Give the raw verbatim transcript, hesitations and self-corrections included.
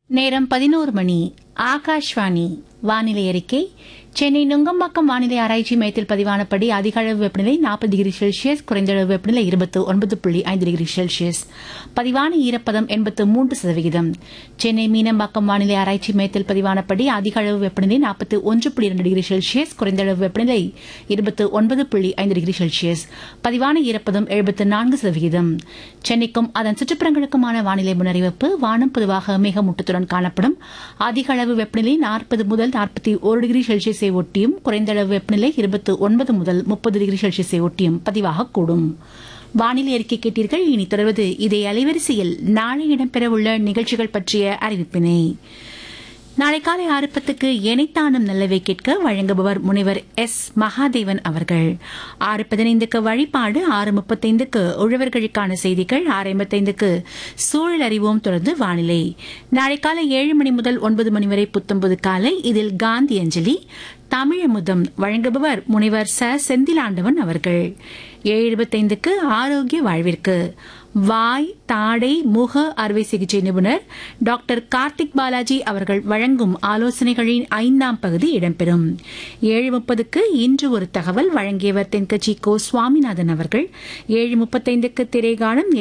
நேரம் பதினோரு மணி. ஆகாஷ்வாணி வானிலை அறிக்கை. சென்னை நுங்கம்பாக்கம் வானிலை ஆராய்ச்சி மையத்தில் பதிவானபடி அதிக அளவு வெப்பநிலை நாற்பது டிகிரி செல்சியஸ், குறைந்த அளவு வெப்பநிலை இருபத்தி ஒன்பது புள்ளி ஐந்து டிகிரி செல்சியஸ். பதிவான ஈரப்பதம் எண்பத்து மூன்று சதவிகிதம். சென்னை மீனம்பாக்கம் வானிலை ஆராய்ச்சி மையத்தில் பதிவானபடி அதிக அளவு வெப்பநிலை நாற்பத்தி ஒன்று புள்ளி இரண்டு டிகிரி செல்சியஸ், குறைந்த அளவு வெப்பநிலை இருபத்தி ஒன்பது புள்ளி ஐந்து டிகிரி செல்சியஸ். பதிவான ஈரப்பதம் எழுபத்தி நான்கு சதவிகிதம். சென்னைக்கும் அதன் சுற்றுப்புறங்களுக்குமான வானிலை முன்னறிவிப்பு. வானம் பொதுவாக மேகமூட்டத்துடன் காணப்படும். அதிக அளவு வெப்பநிலை நாற்பது முதல் நாற்பத்தி ஒரு டிகிரி செல்சியஸை ஒட்டியும், குறைந்த அளவு வெப்பநிலை இருபத்தி ஒன்பது முதல் முப்பது டிகிரி செல்சியஸை ஒட்டியும் பதிவாகக்கூடும். வானிலை அறிக்கை கேட்டீர்கள். இனி தொடர்வது இதே அலைவரிசையில் நாளை இடம்பெறவுள்ள நிகழ்ச்சிகள் பற்றிய அறிவிப்பினை. நாளை காலை ஆறு பத்துக்கு எனைத்தானும் நல்லவை கேட்க வழங்குபவர் முனைவர் எஸ் மகாதேவன் அவர்கள். ஆறு பதினைந்துக்கு வழிபாடு, ஆறு முப்பத்தைந்துக்கு உழவர்களுக்கான செய்திகள், ஆறு ஐம்பத்தைந்துக்கு சூழல் அறிவோம், தொடர்ந்து வானிலை. நாளை காலை ஏழு மணி முதல் ஒன்பது மணி வரை புத்தம்பது காலை. இதில் காந்தி அஞ்சலி, தமிழமுதம் வழங்குபவர் முனைவர் ச செந்திலாண்டவன் அவர்கள். ஏழு இருபத்தைந்துக்கு ஆரோக்கிய வாழ்விற்கு வாய், தாடை, முக அறுவை சிகிச்சை நிபுணர் டாக்டர் கார்த்திக் பாலாஜி அவர்கள் வழங்கும் ஆலோசனைகளின் ஐந்தாம் பகுதி இடம்பெறும். ஏழு முப்பதுக்கு இன்று ஒரு தகவல் வழங்கியவர் தென்கட்சி கோ சுவாமிநாதன் அவர்கள். ஏழு முப்பத்தைந்துக்கு திரைகாலம்,